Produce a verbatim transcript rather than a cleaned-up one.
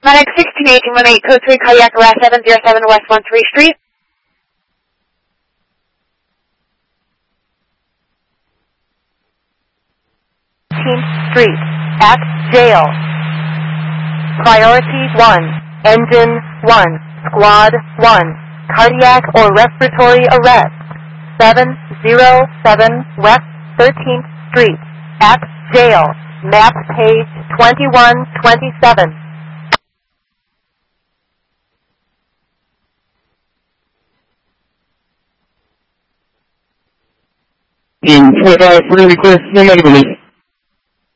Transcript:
Medic sixteen eighteen one eight code three cardiac arrest seven zero seven West one three Street. fifteenth Street at jail. Priority one, engine one, squad one, cardiac or respiratory arrest seven zero seven West thirteenth Street at jail. Map page twenty-one twenty-seven. In four five, request, no medical leave.